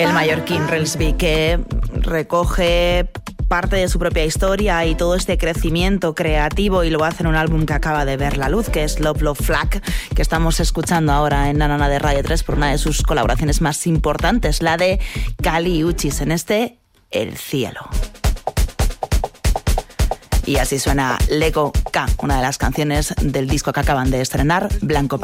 El mallorquín Relsby, que recoge parte de su propia historia y todo este crecimiento creativo, y lo hace en un álbum que acaba de ver la luz, que es Love Love Flag, que estamos escuchando ahora en Nanana de Radio 3 por una de sus colaboraciones más importantes, la de Kali Uchis, en este El Cielo. Y así suena Lego K, una de las canciones del disco que acaban de estrenar, Blanco